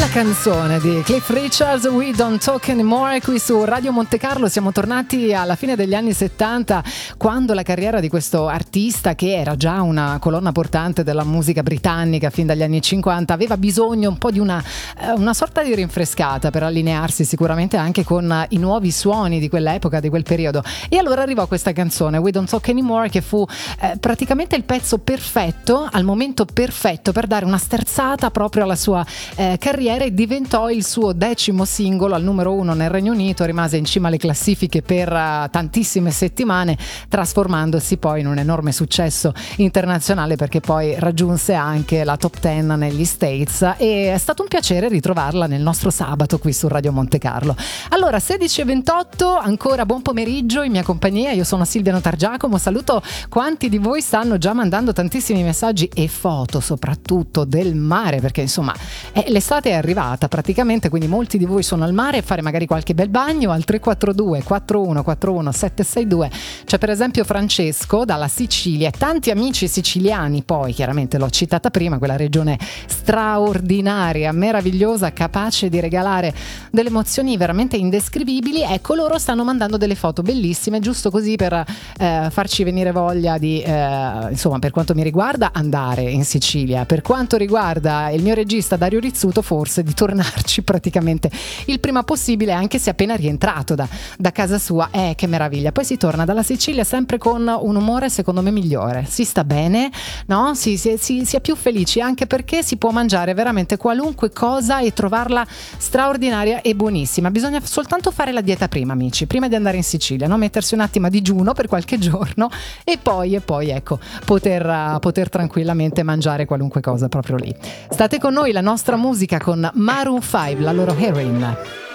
canzone di Cliff Richards, We Don't Talk Anymore, qui su Radio Monte Carlo. Siamo tornati alla fine degli anni 70, quando la carriera di questo artista, che era già una colonna portante della musica britannica fin dagli anni 50, aveva bisogno un po' di una sorta di rinfrescata per allinearsi sicuramente anche con i nuovi suoni di quell'epoca, di quel periodo. E allora arrivò questa canzone, We Don't Talk Anymore, che fu praticamente il pezzo perfetto, al momento perfetto per dare una sterzata proprio alla sua carriera, e diventò il suo 10° singolo al numero 1 nel Regno Unito. Rimase in cima alle classifiche per tantissime settimane, trasformandosi poi in un enorme successo internazionale, perché poi raggiunse anche la top 10 negli States, e è stato un piacere ritrovarla nel nostro sabato qui su Radio Monte Carlo. Allora, 16:28, ancora buon pomeriggio in mia compagnia. Io sono Silvia Notargiacomo, saluto quanti di voi stanno già mandando tantissimi messaggi e foto soprattutto del mare, perché insomma l'estate è arrivata praticamente, quindi molti di voi sono al mare a fare magari qualche bel bagno. Al 342 4141 762 c'è per esempio Francesco dalla Sicilia e tanti amici siciliani. Poi chiaramente l'ho citata prima, quella regione straordinaria, meravigliosa, capace di regalare delle emozioni veramente indescrivibili. Ecco, loro stanno mandando delle foto bellissime, giusto così per farci venire voglia di insomma, per quanto mi riguarda, andare in Sicilia. Per quanto riguarda il mio regista Dario Rizzuto, forse di tornarci praticamente il prima possibile, anche se appena rientrato da casa sua. Che meraviglia, poi si torna dalla Sicilia sempre con un umore secondo me migliore, si sta bene, no? Si è più felici, anche perché si può mangiare veramente qualunque cosa e trovarla straordinaria e buonissima. Bisogna soltanto fare la dieta prima, amici, prima di andare in Sicilia, no? Mettersi un attimo a digiuno per qualche giorno e poi ecco, poter tranquillamente mangiare qualunque cosa proprio lì. State con noi, la nostra musica con Maroon 5, la loro Heroin.